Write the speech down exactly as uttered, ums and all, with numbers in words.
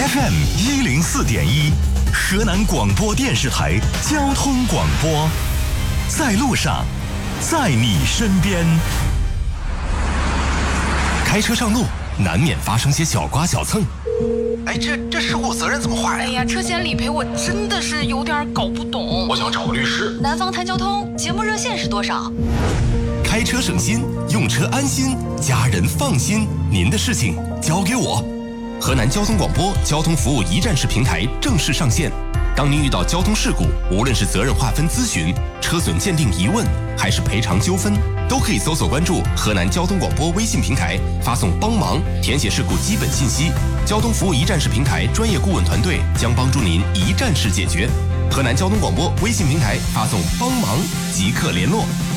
F M 一零四点一，河南广播电视台交通广播，在路上，在你身边。开车上路，难免发生些小刮小蹭。 哎，这这事故责任怎么划呀？ 哎呀，车险理赔我真的是有点搞不懂。 我想找个律师。 南方谈交通节目热线是多少？ 开车省心，用车安心，家人放心。您的事情交给我。河南交通广播交通服务一站式平台正式上线。当您遇到交通事故，无论是责任划分咨询、车损鉴定疑问，还是赔偿纠纷，都可以搜索关注河南交通广播微信平台，发送帮忙，填写事故基本信息。交通服务一站式平台专业顾问团队将帮助您一站式解决。河南交通广播微信平台发送帮忙即刻联络。